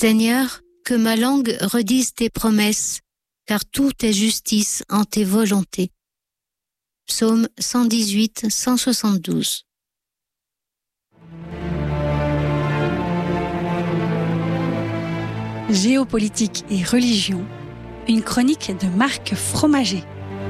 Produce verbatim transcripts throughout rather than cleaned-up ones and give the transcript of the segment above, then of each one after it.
Seigneur, que ma langue redise tes promesses, car tout est justice en tes volontés. Psaume cent dix-huit, cent soixante-douze. Géopolitique et religion, une chronique de Marc Fromager.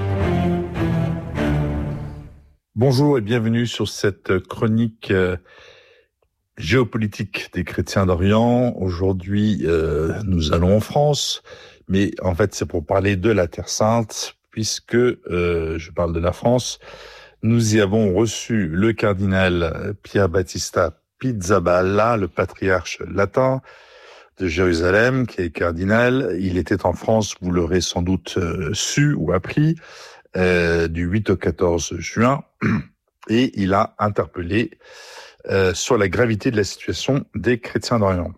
Bonjour et bienvenue sur cette chronique euh, géopolitique des chrétiens d'Orient. Aujourd'hui, euh, nous allons en France, mais en fait, c'est pour parler de la Terre Sainte, puisque euh, je parle de la France. Nous y avons reçu le cardinal Pier Battista Pizzaballa, le patriarche latin de Jérusalem, qui est cardinal. Il était en France, vous l'aurez sans doute euh, su ou appris, euh, du huit au quatorze juin, et il a interpellé euh, sur la gravité de la situation des chrétiens d'Orient.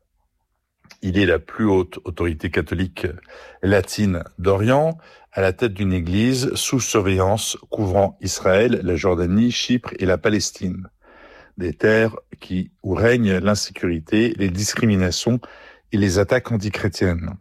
Il est la plus haute autorité catholique latine d'Orient, à la tête d'une église sous surveillance couvrant Israël, la Jordanie, Chypre et la Palestine. Des terres qui, où règne l'insécurité, les discriminations et les attaques antichrétiennes.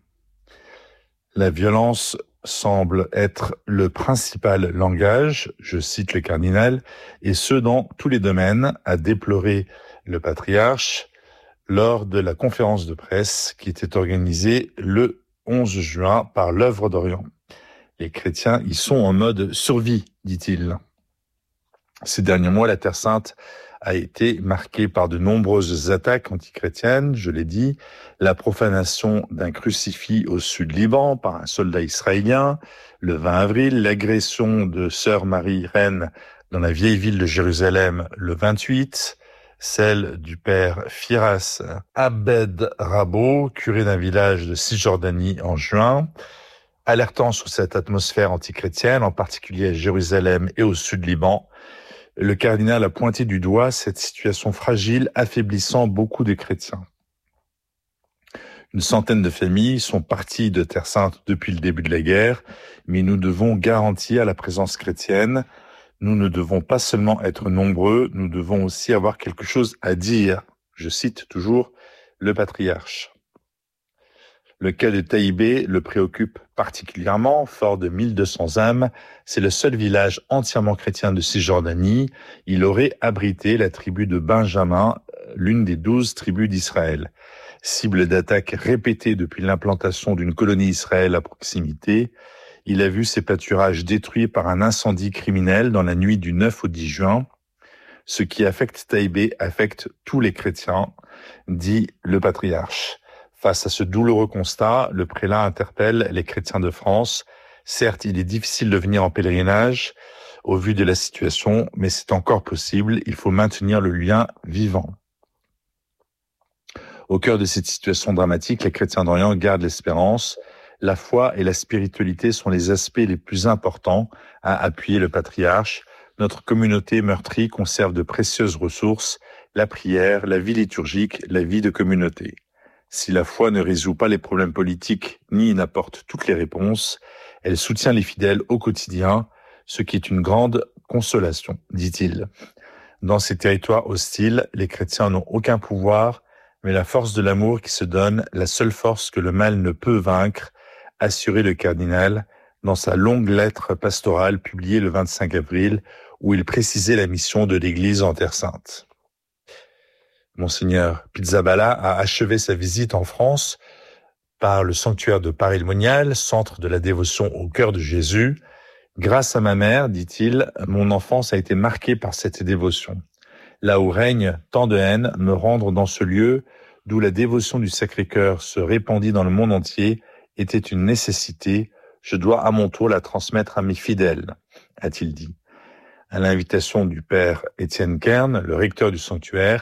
La violence semble être le principal langage, je cite le cardinal, et ce dans tous les domaines, a déploré le patriarche lors de la conférence de presse qui était organisée le onze juin par l'Œuvre d'Orient. Les chrétiens y sont en mode survie, dit-il. Ces derniers mois, la Terre Sainte a été marquée par de nombreuses attaques antichrétiennes, je l'ai dit, la profanation d'un crucifix au sud Liban par un soldat israélien, le vingt avril, l'agression de sœur Marie Reine dans la vieille ville de Jérusalem le vingt-huit, celle du père Firas Abed Rabo, curé d'un village de Cisjordanie en juin, alertant sur cette atmosphère antichrétienne, en particulier à Jérusalem et au sud Liban. Le cardinal a pointé du doigt cette situation fragile affaiblissant beaucoup de chrétiens. Une centaine de familles sont parties de Terre Sainte depuis le début de la guerre, mais nous devons garantir la présence chrétienne. Nous ne devons pas seulement être nombreux, nous devons aussi avoir quelque chose à dire. Je cite toujours le patriarche. Le cas de Taïbé le préoccupe particulièrement, fort de mille deux cents âmes. C'est le seul village entièrement chrétien de Cisjordanie. Il aurait abrité la tribu de Benjamin, l'une des douze tribus d'Israël. Cible d'attaques répétées depuis l'implantation d'une colonie Israël à proximité, il a vu ses pâturages détruits par un incendie criminel dans la nuit du neuf au dix juin. Ce qui affecte Taïbé affecte tous les chrétiens, dit le patriarche. Face à ce douloureux constat, le prélat interpelle les chrétiens de France. Certes, il est difficile de venir en pèlerinage au vu de la situation, mais c'est encore possible. Il faut maintenir le lien vivant. Au cœur de cette situation dramatique, les chrétiens d'Orient gardent l'espérance. La foi et la spiritualité sont les aspects les plus importants à appuyer le patriarche. Notre communauté meurtrie conserve de précieuses ressources, la prière, la vie liturgique, la vie de communauté. Si la foi ne résout pas les problèmes politiques ni n'apporte toutes les réponses, elle soutient les fidèles au quotidien, ce qui est une grande consolation, dit-il. Dans ces territoires hostiles, les chrétiens n'ont aucun pouvoir, mais la force de l'amour qui se donne, la seule force que le mal ne peut vaincre, assurait le cardinal dans sa longue lettre pastorale publiée le vingt-cinq avril, où il précisait la mission de l'Église en Terre Sainte. Monseigneur Pizzaballa a achevé sa visite en France par le sanctuaire de Paray-le-Monial, centre de la dévotion au cœur de Jésus. Grâce à ma mère, dit-il, mon enfance a été marquée par cette dévotion. Là où règne tant de haine, me rendre dans ce lieu d'où la dévotion du Sacré-Cœur se répandit dans le monde entier était une nécessité. Je dois à mon tour la transmettre à mes fidèles, a-t-il dit. À l'invitation du père Étienne Kern, le recteur du sanctuaire,